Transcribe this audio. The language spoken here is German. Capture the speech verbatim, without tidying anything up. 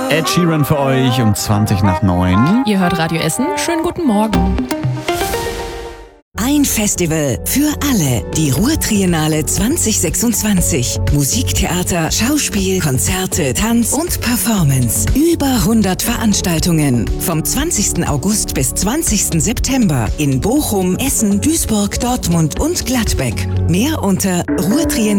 Ed Sheeran für euch um zwanzig nach neun. Ihr hört Radio Essen. Schönen guten Morgen. Ein Festival für alle. Die Ruhr-Triennale zwanzig sechsundzwanzig. Musiktheater, Schauspiel, Konzerte, Tanz und Performance. Über hundert Veranstaltungen. Vom zwanzigsten August bis zwanzigsten September in Bochum, Essen, Duisburg, Dortmund und Gladbeck. Mehr unter ruhrtriennale